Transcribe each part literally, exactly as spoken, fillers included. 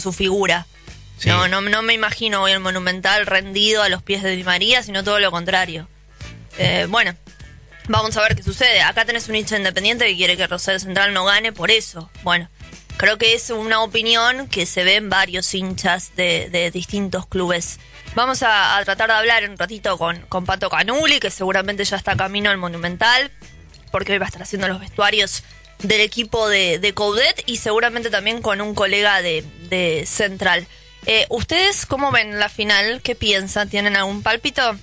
su figura. Sí. No, no, no me imagino hoy el Monumental rendido a los pies de Di María, sino todo lo contrario. Eh, bueno, vamos a ver qué sucede. Acá tenés un hincha independiente que quiere que Rosario Central no gane por eso. Bueno, creo que es una opinión que se ve en varios hinchas de, de distintos clubes. Vamos a, a tratar de hablar en un ratito con, con Pato Canuli, que seguramente ya está camino al Monumental, porque hoy va a estar haciendo los vestuarios del equipo de, de Coudet, y seguramente también con un colega de, de Central. Eh, ¿Ustedes cómo ven la final? ¿Qué piensan? ¿Tienen algún pálpito?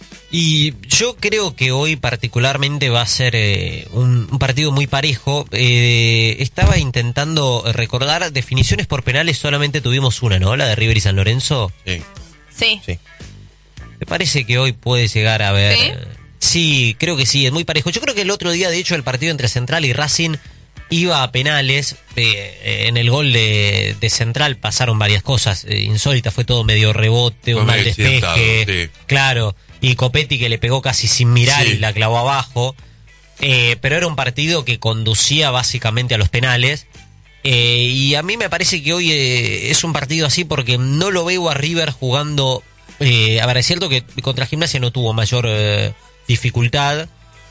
Y yo creo que hoy particularmente va a ser eh, un, un partido muy parejo. Eh, estaba intentando recordar, definiciones por penales solamente tuvimos una, ¿no? La de River y San Lorenzo. Sí. Sí. sí. Me parece que hoy puede llegar a ver... ¿Sí? Sí, creo que sí, es muy parejo. Yo creo que el otro día, de hecho, el partido entre Central y Racing iba a penales. Eh, en el gol de, de Central pasaron varias cosas eh, insólitas. Fue todo medio rebote, Fue un mal medio despeje. accidentado, sí. Claro. Y Copetti que le pegó casi sin mirar Sí. y la clavó abajo. Eh, pero era un partido que conducía básicamente a los penales. Eh, y a mí me parece que hoy eh, es un partido así porque no lo veo a River jugando... Eh, a ver, es cierto que contra Gimnasia no tuvo mayor eh, dificultad,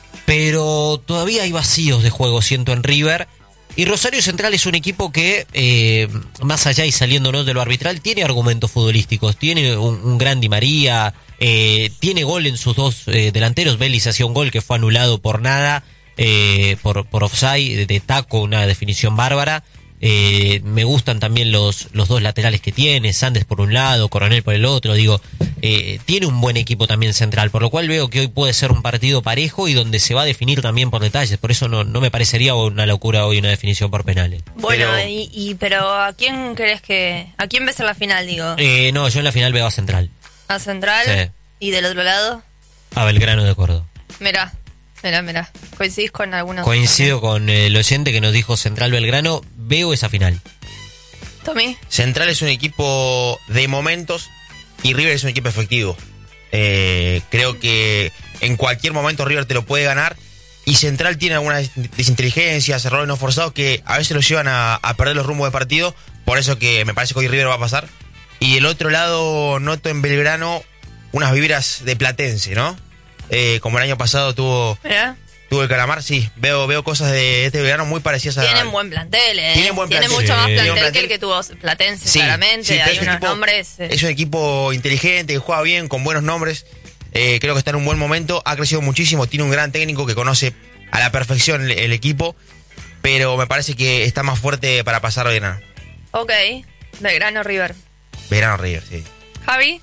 pero todavía hay vacíos de juego, siento, en River. Y Rosario Central es un equipo que, eh, más allá y saliéndonos de lo arbitral, tiene argumentos futbolísticos. Tiene un, un gran Di María, eh, tiene gol en sus dos eh, delanteros. Vélez hacía un gol que fue anulado por nada, eh, por, por offside, de, de taco, una definición bárbara. Eh, me gustan también los, los dos laterales que tiene, Sandes por un lado, Coronel por el otro. Digo, eh, tiene un buen equipo también Central, por lo cual veo que hoy puede ser un partido parejo y donde se va a definir también por detalles. Por eso no, no me parecería una locura hoy una definición por penales. Bueno, Pero- y, y pero ¿a quién crees que... ¿A quién ves en la final, digo? Eh, no, yo en la final veo a Central, ¿A Central? Sí. ¿Y del otro lado? a Belgrano de Córdoba. Mirá, mirá, mirá. ¿Coincidís con algunos? Coincido con el oyente que nos dijo Central Belgrano, veo esa final. ¿Tommy? Central es un equipo de momentos y River es un equipo efectivo. Eh, creo que en cualquier momento River te lo puede ganar y Central tiene algunas desinteligencias, errores no forzados que a veces lo llevan a, a perder los rumbos de partido. Por eso que me parece que hoy River va a pasar. Y del otro lado noto en Belgrano unas vibras de Platense, ¿no? Eh, como el año pasado tuvo, Mirá. tuvo el Calamar, sí. Veo, veo cosas de este Belgrano muy parecidas a... Tienen buen plantel, ¿eh? Tienen buen Tiene plantel. mucho más Sí. plantel, Tienen que plantel. el que tuvo Platense, Sí, claramente. sí, pero Hay es un unos equipo- nombres... eh, Es un equipo inteligente, que juega bien, con buenos nombres. Eh, creo que está en un buen momento. Ha crecido muchísimo. Tiene un gran técnico que conoce a la perfección el, el equipo. Pero me parece que está más fuerte para pasar hoy en nada. Ok, Belgrano River. Verano River, sí. Javi,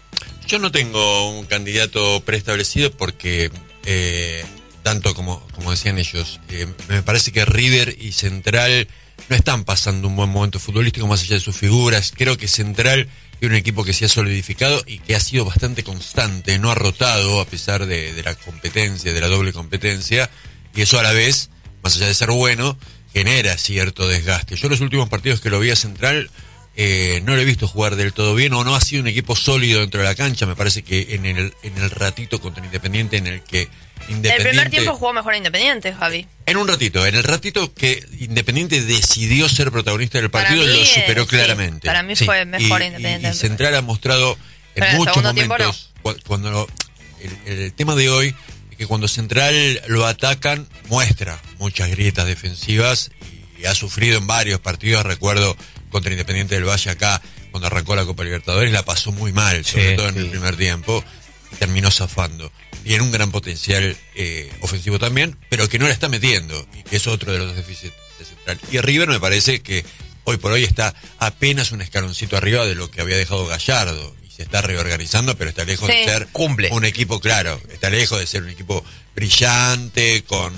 Yo no tengo un candidato preestablecido porque, eh, tanto como, como decían ellos, eh, me parece que River y Central no están pasando un buen momento futbolístico más allá de sus figuras. Creo que Central es un equipo que se ha solidificado y que ha sido bastante constante, no ha rotado a pesar de, de la competencia, de la doble competencia, y eso a la vez, más allá de ser bueno, genera cierto desgaste. Yo los últimos partidos que lo vi a Central... Eh, no lo he visto jugar del todo bien o no ha sido un equipo sólido dentro de la cancha. Me parece que en el en el ratito contra Independiente en el que Independiente... el primer tiempo jugó mejor Independiente, Javi. En un ratito, en el ratito que Independiente decidió ser protagonista del partido, Para mí, lo superó eh, sí, claramente. para mí Sí. fue mejor Y- Independiente. Y, y Central ha mostrado Pero en en el muchos segundo tiempo momentos, cu- cuando lo- el, el tema de hoy es que cuando Central lo atacan, muestra muchas grietas defensivas y ha sufrido en varios partidos. Recuerdo contra Independiente del Valle acá, cuando arrancó la Copa Libertadores, la pasó muy mal, sobre Sí, todo en sí. el primer tiempo, y terminó zafando. Tiene un gran potencial eh, ofensivo también, pero que no la está metiendo, y que es otro de los déficits de Central. Y River me parece que hoy por hoy está apenas un escaloncito arriba de lo que había dejado Gallardo, y se está reorganizando, pero está lejos Sí. de ser Cumple. un equipo, claro, está lejos de ser un equipo brillante, con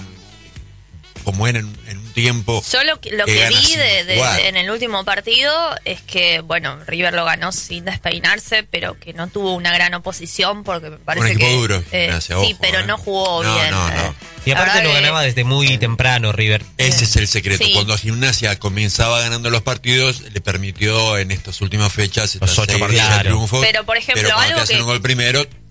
como era en, en un tiempo. Yo lo que, lo que que gana vi sin de, de- jugar. en el último partido es que, bueno, River lo ganó sin despeinarse, pero que no tuvo una gran oposición porque me parece equipo que... duro, eh, Gimnasia, sí, ojo, pero eh. no jugó No, bien. no, eh. no. Y La aparte verdad lo que- ganaba desde muy temprano River. Ese es el secreto. Sí. Cuando Gimnasia comenzaba ganando los partidos, le permitió en estas últimas fechas Los estas ocho seis partidos. días de Claro. triunfo. Pero, por ejemplo, pero cuando algo te hacen que- un gol primero,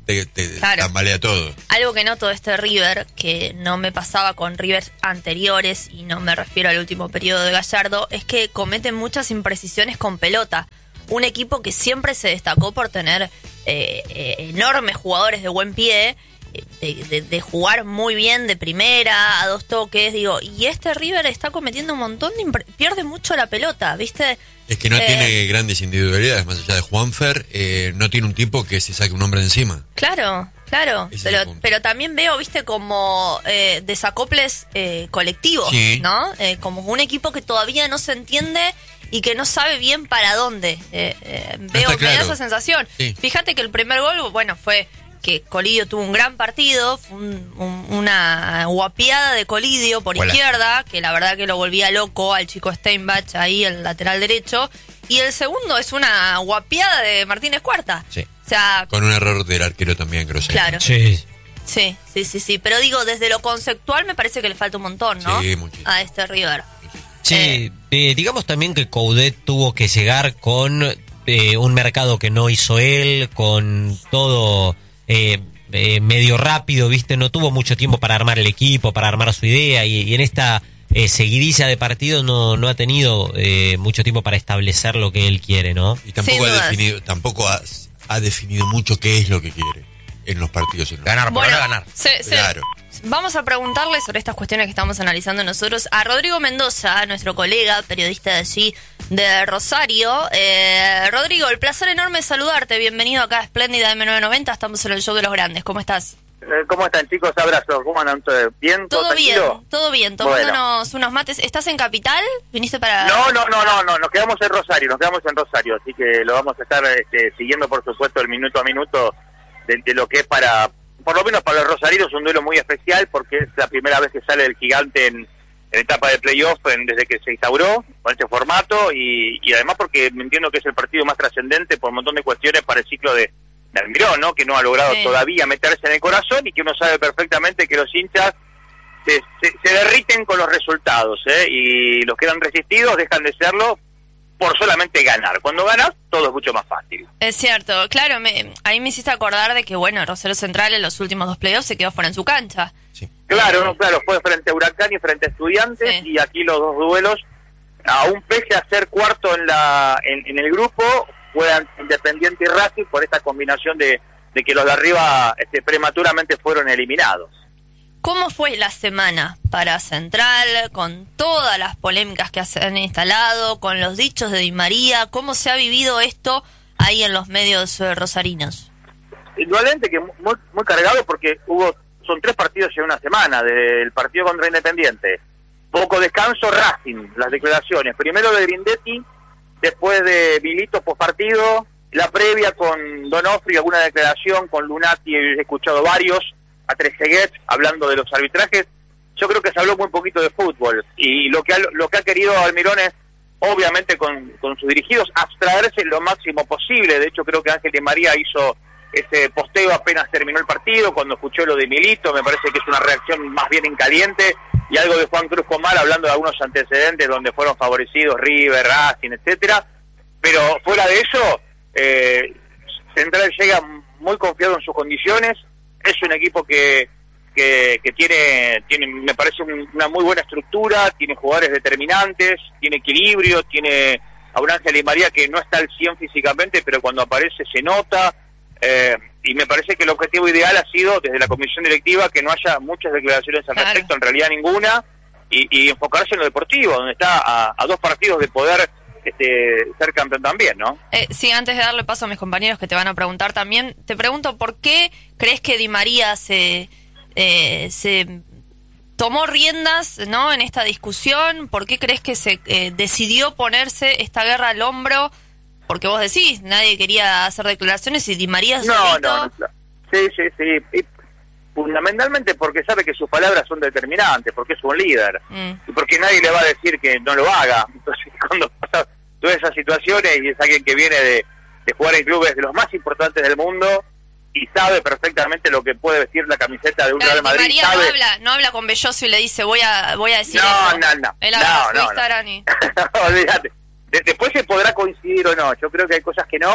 te, te Claro. tambalea todo. Algo que noto de este River, que no me pasaba con Rivers anteriores, y no me refiero al último periodo de Gallardo, es que cometen muchas imprecisiones con pelota. Un equipo que siempre se destacó por tener eh, eh, enormes jugadores de buen pie, de, de, de jugar muy bien de primera, a dos toques, digo, y este River está cometiendo un montón de... impre- pierde mucho la pelota, ¿viste? Es que no Eh, tiene grandes individualidades, más allá de Juanfer, eh, no tiene un tipo que se saque un hombre de encima. Claro, claro, Ese es el pero, punto. pero también veo, viste, como eh, desacoples eh, colectivos, Sí. ¿no? Eh, como un equipo que todavía no se entiende y que no sabe bien para dónde. Eh, eh, veo, está claro. me da esa sensación. Sí. Fíjate que el primer gol, bueno, fue que Colidio tuvo un gran partido, fue un- un- una guapiada de Colidio por Hola. izquierda, que la verdad que lo volvía loco al chico Steinbach ahí, el lateral derecho. Y el segundo es una guapiada de Martínez Cuarta. Sí. O sea, Con un error del arquero también, grosero. claro. Sí. Sí, sí, sí, sí. Pero digo, desde lo conceptual me parece que le falta un montón, ¿no? Sí, muchísimo. A este River. Sí, Eh. eh, digamos también que Coudet tuvo que llegar con eh, un mercado que no hizo él, con todo eh, eh, medio rápido, ¿viste? No tuvo mucho tiempo para armar el equipo, para armar su idea, y, y en esta eh, seguidilla de partidos no, no ha tenido eh, mucho tiempo para establecer lo que él quiere, ¿no? Y tampoco, Sin ha dudas. definido, tampoco ha, ha definido mucho qué es lo que quiere en los partidos. En los- Ganar, por Bueno, ahora ganar. se- se- Claro. vamos a preguntarle sobre estas cuestiones que estamos analizando nosotros a Rodrigo Mendoza, nuestro colega, periodista de allí de Rosario. Eh, Rodrigo, el placer enorme de saludarte. Bienvenido acá a Espléndida M novecientos noventa. Estamos en el show de los grandes. ¿Cómo estás? Eh, ¿Cómo están, chicos? Abrazos. ¿Cómo andan? ¿Todo bien? Todo tranquilo? bien, todo bien. Tomándonos unos mates. ¿Estás en Capital? ¿Viniste para...? No, no, no, no, no. Nos quedamos en Rosario. Nos quedamos en Rosario. Así que lo vamos a estar este, siguiendo, por supuesto, el minuto a minuto de, de lo que es para... Por lo menos para los rosarinos es un duelo muy especial porque es la primera vez que sale el Gigante en, en etapa de playoff en- desde que se instauró con este formato y, y además porque entiendo que es el partido más trascendente por un montón de cuestiones para el ciclo de, de Almirón, ¿no? Que no ha logrado Sí. todavía meterse en el corazón y que uno sabe perfectamente que los hinchas se, se, se derriten con los resultados, ¿eh? Y los que eran resistidos dejan de serlo por solamente ganar. Cuando ganas, todo es mucho más fácil. Es cierto, claro, me, ahí me hiciste acordar de que, bueno, Rosario Central en los últimos dos playoffs se quedó fuera en su cancha. Claro, Eh, no, claro, fue frente a Huracán y frente a Estudiantes, Sí. y aquí los dos duelos, aún pese a ser cuarto en la en, en el grupo, juegan Independiente y Racing por esta combinación de, de que los de arriba este, prematuramente fueron eliminados. ¿Cómo fue la semana para Central, con todas las polémicas que se han instalado, con los dichos de Di María? ¿Cómo se ha vivido esto ahí en los medios eh, rosarinos? Indudablemente que muy, muy cargado porque hubo son tres partidos en una semana, del partido contra Independiente. Poco descanso, Racing, las declaraciones. Primero de Grindetti, después de Vilito post partido, la previa con Donofrio, alguna declaración, con Lunati he escuchado varios, a Trezeguet hablando de los arbitrajes. Yo creo que se habló muy poquito de fútbol y lo que ha, lo que ha querido Almirón es, obviamente con, con sus dirigidos, abstraerse lo máximo posible. De hecho creo que Ángel Di María hizo ese posteo apenas terminó el partido, cuando escuchó lo de Milito. Me parece que es una reacción más bien en caliente, y algo de Juan Cruz Comar hablando de algunos antecedentes donde fueron favorecidos River, Racing, etcétera. Pero fuera de eso, eh, Central llega muy confiado en sus condiciones. Es un equipo que que, que tiene, tiene, me parece, un, una muy buena estructura, tiene jugadores determinantes, tiene equilibrio, tiene a un Ángel Di María que no está al cien físicamente, pero cuando aparece se nota. Eh, y me parece que el objetivo ideal ha sido, desde la comisión directiva, que no haya muchas declaraciones al Claro. respecto, en realidad ninguna, y, y enfocarse en lo deportivo, donde está a, a dos partidos de poder este, ser campeón también, ¿no? Eh, sí, antes de darle paso a mis compañeros que te van a preguntar también, te pregunto, ¿por qué crees que Di María se, eh, se tomó riendas, ¿no?, en esta discusión? ¿Por qué crees que se eh, decidió ponerse esta guerra al hombro? Porque vos decís, nadie quería hacer declaraciones y Di María No, solito... no, no, claro. Sí, sí, sí. Y fundamentalmente porque sabe que sus palabras son determinantes, porque es un líder. Mm. Y porque nadie le va a decir que no lo haga. Entonces, cuando pasa todas esas situaciones y es alguien que viene de, de jugar en clubes de los más importantes del mundo y sabe perfectamente lo que puede vestir la camiseta de un Claro, Real Di Madrid, María sabe... no habla, no habla con Belloso y le dice, voy a voy a decir No, esto. no, no. Él No, habla su no, no. Instagram y... Olvídate. De- después se podrá coincidir o no. Yo creo que hay cosas que no,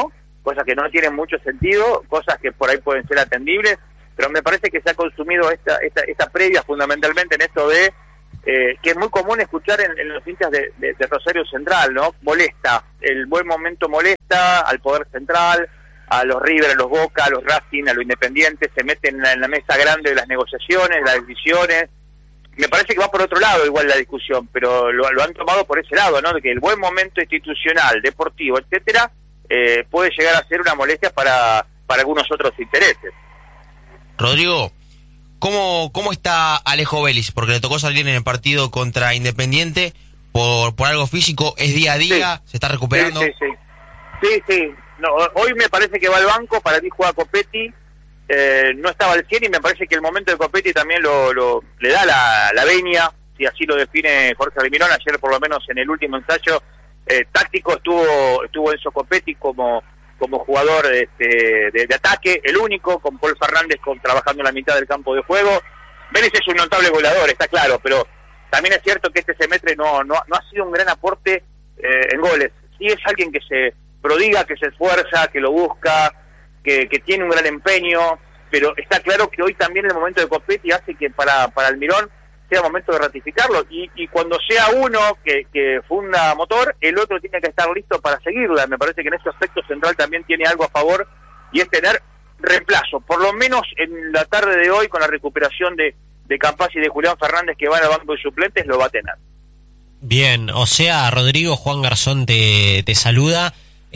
cosas que no tienen mucho sentido, cosas que por ahí pueden ser atendibles, pero me parece que se ha consumido esta esta, esta previa fundamentalmente en esto de, eh, que es muy común escuchar en, en los hinchas de, de, de Rosario Central, ¿no? Molesta, el buen momento molesta al poder central, a los River, a los Boca, a los Racing, a los Independientes, se meten en la, en la mesa grande de las negociaciones, las decisiones. Me parece que va por otro lado igual la discusión, pero lo, lo han tomado por ese lado, ¿no? De que el buen momento institucional, deportivo, etcétera, eh, puede llegar a ser una molestia para, para algunos otros intereses. Rodrigo, ¿cómo, cómo está Alejo Vélez? Porque le tocó salir en el partido contra Independiente por, por algo físico, ¿es día a día? Sí. ¿Se está recuperando? Sí, sí, sí. sí, sí. No, hoy me parece que va al banco, para ti juega Copetti, eh, no estaba al cien y me parece que el momento de Copetti también lo, lo le da la, la venia, si así lo define Jorge Almirón. Ayer por lo menos en el último ensayo eh, táctico estuvo estuvo Enzo Copetti como como jugador este, de, de ataque, el único, con Paul Fernández con, trabajando en la mitad del campo de juego. Vélez es un notable goleador, está claro, pero también es cierto que este semestre no no, no ha sido un gran aporte eh, en goles. Sí es alguien que se prodiga, que se esfuerza, que lo busca, que, que tiene un gran empeño, pero está claro que hoy también el momento de Copetti hace que para, para Almirón sea momento de ratificarlo, y, y cuando sea uno que, que funda motor, el otro tiene que estar listo para seguirla. Me parece que en ese aspecto Central también tiene algo a favor, y es tener reemplazo, por lo menos en la tarde de hoy, con la recuperación de, de Campás y de Julián Fernández, que van al banco de suplentes, lo va a tener. Bien, o sea, Rodrigo, Juan Garzón te, te saluda.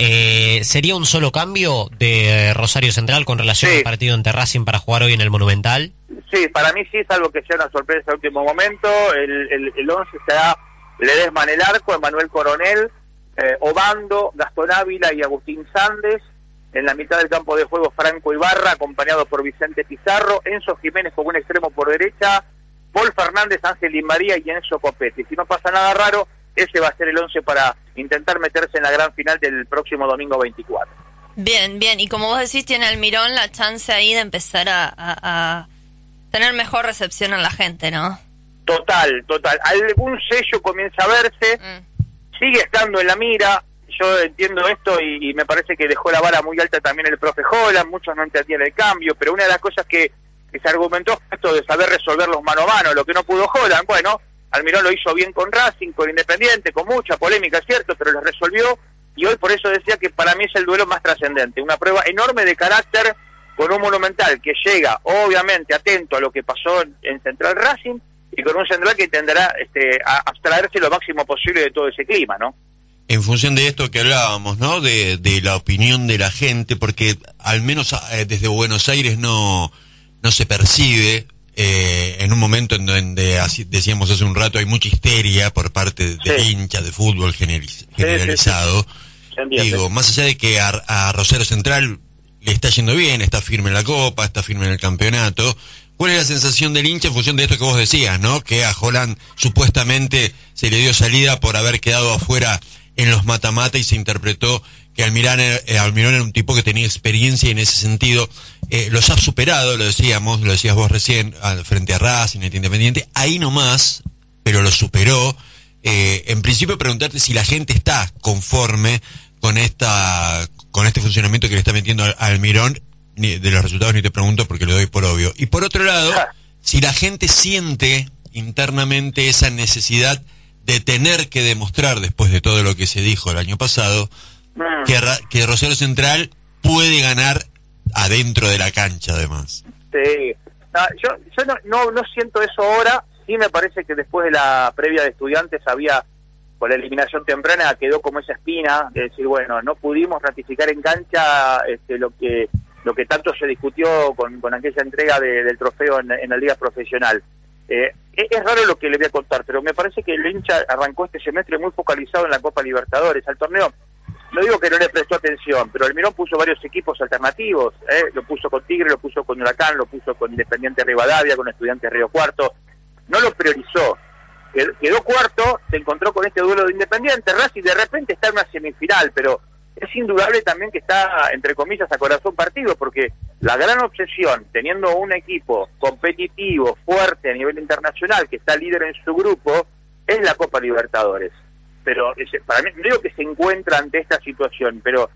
Eh, ¿Sería un solo cambio de Rosario Central con relación sí. al partido ante Racing para jugar hoy en el Monumental? Sí, para mí sí, salvo que sea una sorpresa al último momento. El, el, el once será Ledesma en el arco, Emanuel Coronel, eh, Obando, Gastón Ávila y Agustín Sández. En la mitad del campo de juego, Franco Ibarra, acompañado por Vicente Pizarro, Enzo Jiménez con un extremo por derecha, Paul Fernández, Ángel Di María y Enzo Copetti. Si no pasa nada raro, ese va a ser el once para intentar meterse en la gran final del próximo domingo veinticuatro. Bien, bien. Y como vos decís, tiene Almirón la chance ahí de empezar a, a, a tener mejor recepción en la gente, ¿no? Total, total. Algún sello comienza a verse, mm. sigue estando en la mira. Yo entiendo esto y, y me parece que dejó la vara muy alta también el profe Holland. Muchos no entendían el cambio, pero una de las cosas que, que se argumentó fue esto de saber resolverlos mano a mano, lo que no pudo Holland. Bueno, Almirón lo hizo bien con Racing, con Independiente, con mucha polémica, es cierto, pero lo resolvió, y hoy por eso decía que para mí es el duelo más trascendente. Una prueba enorme de carácter con un Monumental que llega, obviamente, atento a lo que pasó en, en Central Racing, y con un Central que tenderá este, a abstraerse lo máximo posible de todo ese clima, ¿no? En función de esto que hablábamos, ¿no? De, de la opinión de la gente, porque al menos eh, desde Buenos Aires no, no se percibe... Eh, en un momento en donde, así decíamos hace un rato, hay mucha histeria por parte de sí. hinchas de fútbol generaliz- generalizado. Sí, sí, sí. Digo, más allá de que a, a Rosario Central le está yendo bien, está firme en la Copa, está firme en el campeonato, ¿cuál es la sensación del hincha en función de esto que vos decías, ¿no? Que a Holland supuestamente se le dio salida por haber quedado afuera en los mata-mata y se interpretó que Almirón, eh, Almirón era un tipo que tenía experiencia y en ese sentido eh, los ha superado, lo decíamos, lo decías vos recién, al, frente a Racing, Independiente, ahí nomás, pero lo superó. Eh, en principio preguntarte si la gente está conforme con esta con este funcionamiento que le está metiendo a Almirón. Ni, de los resultados ni te pregunto porque lo doy por obvio. Y por otro lado, si la gente siente internamente esa necesidad de tener que demostrar, después de todo lo que se dijo el año pasado, mm. que, que Rosario Central puede ganar adentro de la cancha, además. Sí. No, yo yo no, no, no siento eso ahora. Sí me parece que después de la previa de Estudiantes había, con la eliminación temprana, quedó como esa espina de decir, bueno, no pudimos ratificar en cancha este, lo que lo que tanto se discutió con, con aquella entrega de, del trofeo en, en la liga profesional. Eh, es, es raro lo que le voy a contar, pero me parece que el hincha arrancó este semestre muy focalizado en la Copa Libertadores. Al torneo, no digo que no le prestó atención, pero Almirón puso varios equipos alternativos, ¿eh? Lo puso con Tigre, lo puso con Huracán, lo puso con Independiente Rivadavia, con Estudiantes Río Cuarto. No lo priorizó. Quedó cuarto, se encontró con este duelo de Independiente, Racing de repente está en una semifinal, pero es indudable también que está, entre comillas, a corazón partido, porque la gran obsesión, teniendo un equipo competitivo, fuerte a nivel internacional, que está líder en su grupo, es la Copa Libertadores. Pero para mí, no digo que se encuentra ante esta situación, pero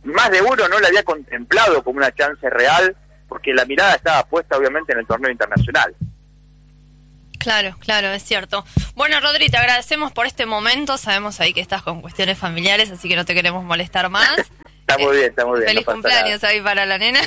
más de uno no la había contemplado como una chance real, porque la mirada estaba puesta obviamente en el torneo internacional. Claro, claro, es cierto. Bueno, Rodri, te agradecemos por este momento. Sabemos ahí que estás con cuestiones familiares, así que no te queremos molestar más. Está muy bien, está muy bien. Feliz no cumpleaños ahí para la nena.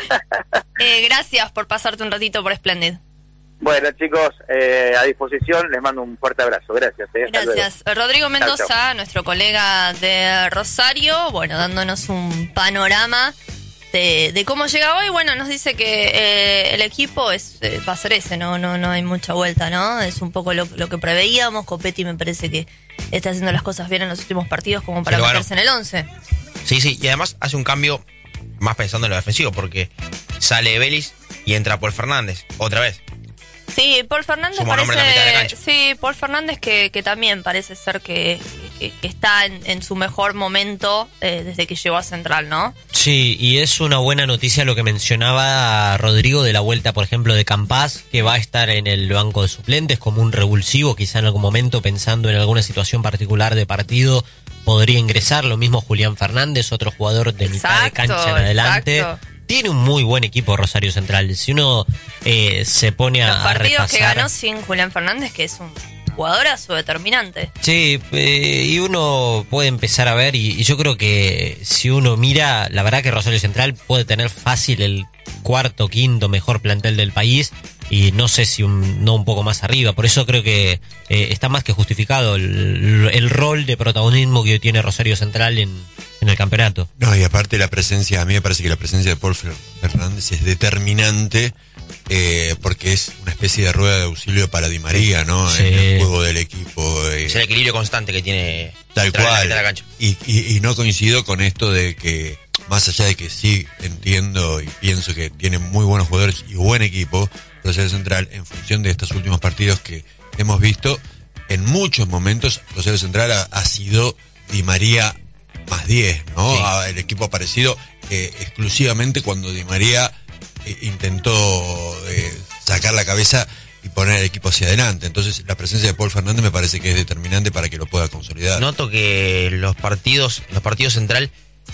eh, gracias por pasarte un ratito por Splendid. Bueno, chicos, eh, a disposición, les mando un fuerte abrazo. Gracias. Eh, Gracias. Rodrigo Mendoza, chao, chao. Nuestro colega de Rosario, bueno, dándonos un panorama de, de cómo llega hoy. Bueno, nos dice que eh, el equipo es eh, va a ser ese, no no no hay mucha vuelta, ¿no? Es un poco lo, lo que preveíamos. Copetti me parece que está haciendo las cosas bien en los últimos partidos como para meterse en el once. Sí, sí, y además hace un cambio más pensando en lo defensivo, porque sale Vélez y entra Paul Fernández, otra vez. Sí, Paul Fernández Suma parece... nombre en la mitad de la cancha. Sí, Paul Fernández que, que también parece ser que, que, que está en, en su mejor momento eh, desde que llegó a Central, ¿no? Sí, y es una buena noticia lo que mencionaba Rodrigo de la vuelta, por ejemplo, de Campás, que va a estar en el banco de suplentes como un revulsivo, quizá en algún momento pensando en alguna situación particular de partido podría ingresar. Lo mismo Julián Fernández, otro jugador de exacto, mitad de cancha en adelante. Exacto. Tiene un muy buen equipo Rosario Central. Si uno eh, se pone a, Los partidos a repasar, que ganó sin Julián Fernández, que es un jugadorazo determinante. Sí, eh, y uno puede empezar a ver, y, y yo creo que si uno mira, la verdad que Rosario Central puede tener fácil el cuarto, quinto mejor plantel del país, y no sé si un, no un poco más arriba. Por eso creo que eh, está más que justificado el, el rol de protagonismo que tiene Rosario Central en, en el campeonato. No, y aparte la presencia, a mí me parece que la presencia de Paul Fernández es determinante, eh, porque es una especie de rueda de auxilio para Di María, ¿no? Sí. En el juego del equipo. Eh, Es el equilibrio constante que tiene tal Central en la cual. mitad de la cancha. Y, y, y no coincido con esto de que, más allá de que sí entiendo y pienso que tiene muy buenos jugadores y buen equipo, Rosario Central, en función de estos últimos partidos que hemos visto, en muchos momentos Rosario Central ha, ha sido Di María más diez, ¿no? Sí. El equipo ha aparecido eh, exclusivamente cuando Di María eh, intentó eh, sacar la cabeza y poner el equipo hacia adelante. Entonces la presencia de Paul Fernández me parece que es determinante para que lo pueda consolidar. Noto que los partidos, los partidos Central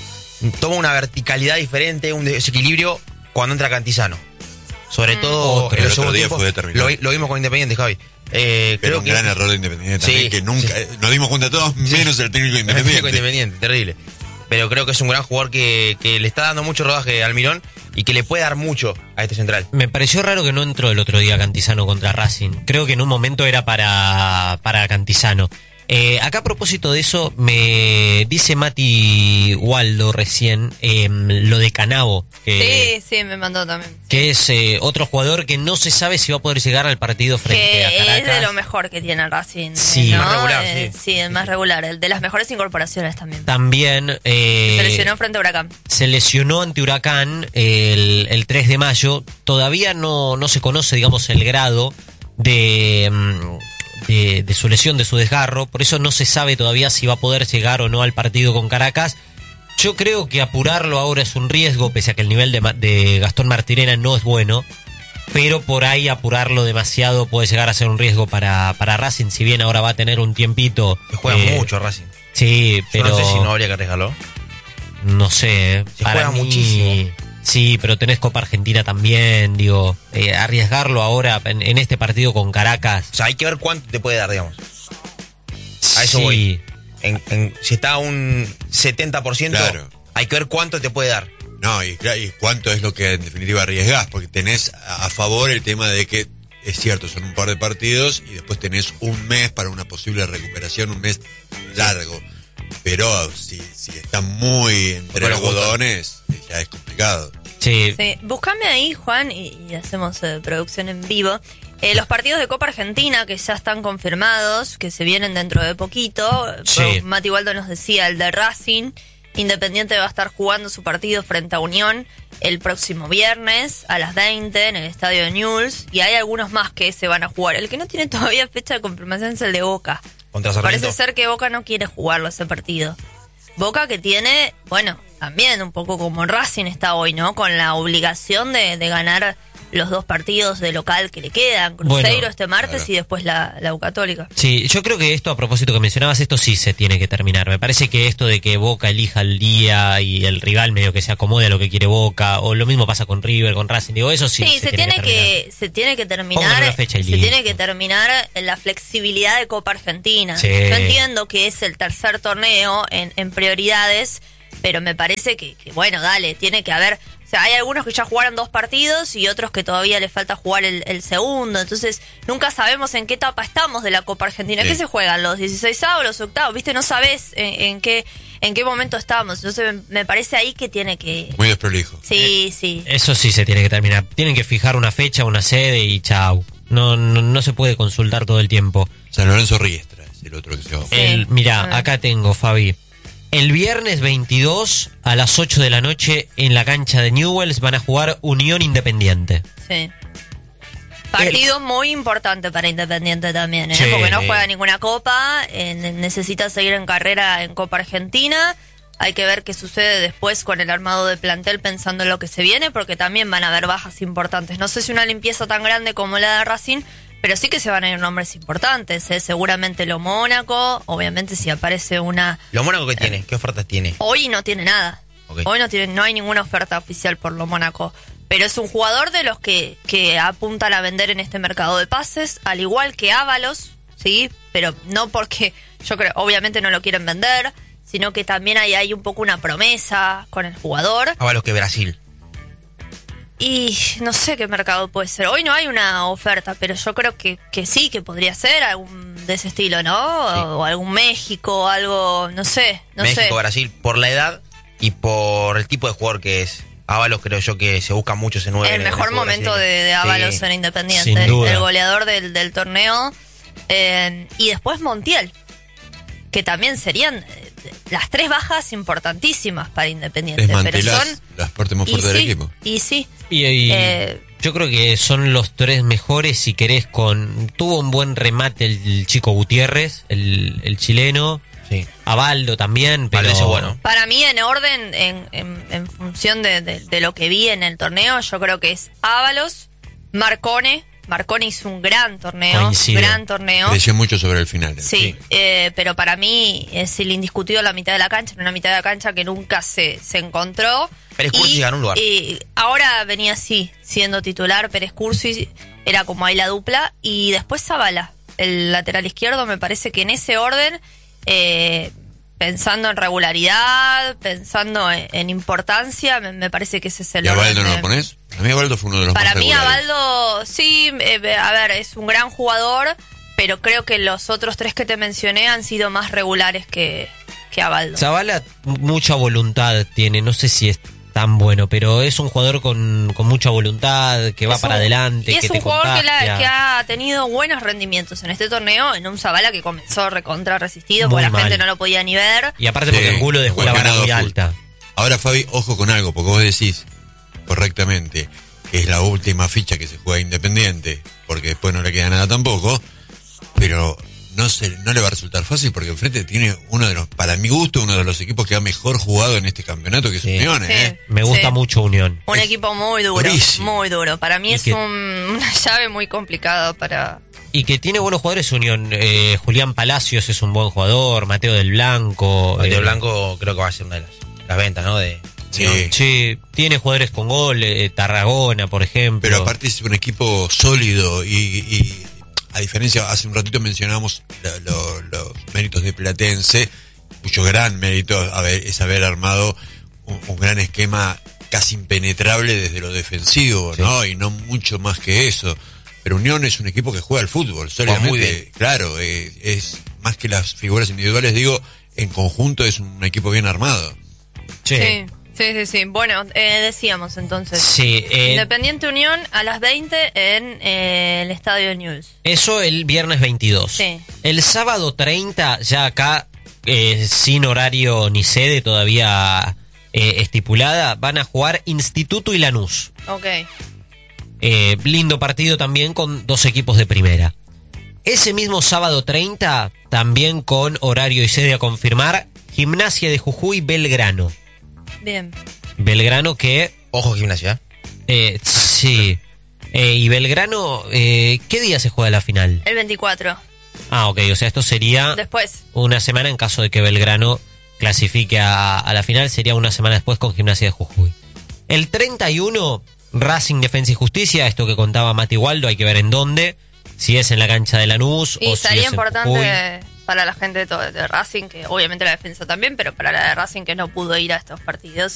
toma una verticalidad diferente, un desequilibrio cuando entra Cantizano. Sobre Mm. todo Otro, en el los otro segundos día tiempos, fue determinante. lo, lo vimos con Independiente, Javi. Eh, Pero creo un que gran error de Independiente Sí, también, que nunca, sí. eh, nos dimos cuenta todos, menos el técnico de el técnico Independiente. Independiente, terrible. Pero creo que es un gran jugador que, que le está dando mucho rodaje al Almirón y que le puede dar mucho a este Central. Me pareció raro que no entró el otro día Cantizano contra Racing. Creo que en un momento era para, para Cantizano. Eh, acá a propósito de eso, me dice Mati Waldo recién eh, lo de Canavo, que, Sí, sí, me mandó también. que es eh, otro jugador que no se sabe si va a poder llegar al partido frente a Que Caracas. es de lo mejor que tiene Racing. Sí. ¿no? Más regular, Eh, sí. sí, el más regular. El de las mejores incorporaciones también. También eh, Se lesionó frente a Huracán. se lesionó ante Huracán el, el tres de mayo. Todavía no, no se conoce, digamos, el grado de, mm, de, de su lesión, de su desgarro. Por eso no se sabe todavía si va a poder llegar o no al partido con Caracas. Yo creo que apurarlo ahora es un riesgo, pese a que el nivel de, Ma- de Gastón Martirena no es bueno. Pero por ahí apurarlo demasiado puede llegar a ser un riesgo para, para Racing. Si bien ahora va a tener un tiempito. Que juega eh, mucho Racing. Sí, Yo pero... no sé si no habría que arriesgarlo. No sé, Se para juega mí, muchísimo. Sí, pero tenés Copa Argentina también, digo, eh, arriesgarlo ahora en, en este partido con Caracas. O sea, hay que ver cuánto te puede dar, digamos. A eso sí, voy. En, en- si está a un setenta por ciento, Claro. hay que ver cuánto te puede dar. No, y, cla- y cuánto es lo que en definitiva arriesgás, porque tenés a a favor el tema de que, es cierto, son un par de partidos y después tenés un mes para una posible recuperación, un mes largo. Pero si, si está muy entre Bueno, algodones, eh, ya es complicado. sí, Sí, búscame ahí, Juan, y, y hacemos eh, producción en vivo. Eh, los partidos de Copa Argentina que ya están confirmados, que se vienen dentro de poquito. Sí. Pro- Mati Waldo nos decía el de Racing. Independiente va a estar jugando su partido frente a Unión el próximo viernes a las veinte en el estadio de Newell's. Y hay algunos más que se van a jugar. El que no tiene todavía fecha de confirmación es el de Boca. Contra Sarmiento. Parece ser que Boca no quiere jugarlo ese partido. Boca que tiene, bueno, también un poco como Racing está hoy, ¿no? Con la obligación de, de ganar los dos partidos de local que le quedan, Cruzeiro Bueno, este martes claro. y después la, la U Católica. Sí, yo creo que esto, a propósito que mencionabas, esto sí se tiene que terminar. Me parece que esto de que Boca elija el día y el rival medio que se acomode a lo que quiere Boca, o lo mismo pasa con River, con Racing, digo, eso sí, Sí, se, tiene que, que, se tiene que Pongan terminar, una fecha y se listo. tiene que terminar la flexibilidad de Copa Argentina. Sí. Yo entiendo que es el tercer torneo en, en prioridades, pero me parece que, que, bueno, dale, tiene que haber... O sea, hay algunos que ya jugaron dos partidos y otros que todavía les falta jugar el, el segundo. Entonces, nunca sabemos en qué etapa estamos de la Copa Argentina. Sí. ¿Qué se juegan? ¿Los dieciseisavos, los octavos? ¿Viste? No sabés en, en qué en qué momento estamos. Entonces, me, me parece ahí que tiene que... Muy desprolijo. Sí, sí. Eso sí se tiene que terminar. Tienen que fijar una fecha, una sede y chau. No, no, no se puede consultar todo el tiempo. San Lorenzo Riestra es el otro que se va. Sí. El, mirá, Ah. acá tengo, Fabi. El viernes veintidós a las ocho de la noche en la cancha de Newell's van a jugar Unión Independiente. Sí. Partido muy importante para Independiente también, ¿eh? Sí. Porque no juega ninguna copa, eh, ne- necesita seguir en carrera en Copa Argentina. Hay que ver qué sucede después con el armado de plantel pensando en lo que se viene, porque también van a haber bajas importantes. No sé si una limpieza tan grande como la de Racing, pero sí que se van a ir nombres importantes, ¿eh? Seguramente lo Mónaco, obviamente si aparece una... ¿Lo Mónaco qué tiene? ¿Qué ofertas tiene? Hoy no tiene nada. Ok. Hoy no tiene, no hay ninguna oferta oficial por lo Mónaco. Pero es un jugador de los que, que apuntan a vender en este mercado de pases, al igual que Ábalos, ¿sí? Pero no porque, yo creo, obviamente no lo quieren vender, sino que también hay, hay un poco una promesa con el jugador. Ábalos que Brasil. Y no sé qué mercado puede ser. Hoy no hay una oferta, pero yo creo que, que sí, que podría ser algún de ese estilo, ¿no? Sí. O algún México, algo, no sé, no México, sé. Brasil, por la edad y por el tipo de jugador que es. Ábalos creo yo que se busca mucho ese nueve. El mejor momento de, de Ábalos en Independiente, Sin duda. el goleador del, del torneo. Eh, y después Montiel, que también serían eh, las tres bajas importantísimas para Independiente. Pero Desmantelás son. las partes más Y fuertes del sí, equipo. y sí. Y, y Eh, yo creo que son los tres mejores, si querés, con... Tuvo un buen remate el, el chico Gutiérrez, el, el chileno. Sí. Abaldo también, pero... Valdés es bueno. Para mí, en orden, en, en, en función de, de, de lo que vi en el torneo, yo creo que es Ábalos, Marcone. Marcone hizo un gran torneo. Coincido. Gran torneo. Creció mucho sobre el final. Sí, eh, pero para mí es el indiscutido la mitad de la cancha, en una mitad de la cancha que nunca se, se encontró. Pérez Cursi Y, ganó un lugar. y ahora venía así, siendo titular, Pérez Cursi, era como ahí la dupla. Y después Zabala, el lateral izquierdo, me parece que en ese orden, eh, pensando en regularidad, pensando en, en importancia, me, me parece que ese es el ¿Y a orden. Baldo no de- lo pones? A mí Abaldo fue uno de los Para más mí, regulares. Abaldo, sí, eh, a ver, es un gran jugador, pero creo que los otros tres que te mencioné han sido más regulares que, que Abaldo. Zavala mucha voluntad tiene, no sé si es tan bueno, pero es un jugador con, con mucha voluntad, que va Es para un- adelante, y es que un te jugador que, la- contagia. que ha tenido buenos rendimientos en este torneo, en un Zabala que comenzó recontra resistido, porque Muy la gente mal. no lo podía ni ver. Y aparte porque Sí, Angulo dejó la vara ganado muy full. alta. Ahora, Fabi, ojo con algo, porque vos decís correctamente que es la última ficha que se juega Independiente, porque después no le queda nada tampoco, pero no se, no le va a resultar fácil porque enfrente tiene uno de los, para mi gusto, uno de los equipos que ha mejor jugado en este campeonato, que es Sí. Unión, Sí. ¿eh? Me gusta Sí. mucho Unión. Un Es equipo muy duro, durísimo. muy duro. Para mí Y es que- un- una llave muy complicada para... Y que tiene buenos jugadores Unión. Eh, Julián Palacios es un buen jugador, Mateo del Blanco. Mateo eh, Blanco creo que va a ser una de las, las ventas, ¿no? De Sí. Unión. Sí, tiene jugadores con gol, eh, Tarragona, por ejemplo. Pero aparte es un equipo sólido y, y a diferencia, hace un ratito mencionamos lo- lo- los méritos de Platense, cuyo gran mérito haber- es haber armado un, un gran esquema casi impenetrable desde lo defensivo, Sí. ¿no? Y no mucho más que eso. Pero Unión es un equipo que juega al fútbol, sólidamente. muy bien. Claro, eh, es más que las figuras individuales, digo, en conjunto es un equipo bien armado. Sí. Sí, sí, sí. sí. Bueno, eh, decíamos entonces. Sí, eh, Independiente Unión a las veinte en eh, el Estadio News. eso el viernes veintidós. Sí. El sábado treinta, ya acá, eh, sin horario ni sede todavía eh, estipulada, van a jugar Instituto y Lanús. Ok. Eh, lindo partido también con dos equipos de primera. Ese mismo sábado treinta, también con horario y sede a confirmar, Gimnasia de Jujuy Belgrano. Bien. Belgrano que, Ojo Gimnasia. eh, sí, Eh, y Belgrano, eh, ¿qué día se juega la final? El veinticuatro. Ah, ok, o sea, esto sería Después. una semana en caso de que Belgrano clasifique a, a la final, sería una semana después con Gimnasia de Jujuy. El treinta y uno, Racing, Defensa y Justicia, esto que contaba Mati Waldo, hay que ver en dónde, si es en la cancha de Lanús Y o si sería es en importante Jujuy. para la gente de, todo- de Racing, que obviamente la defensa también, pero para la de Racing que no pudo ir a estos partidos.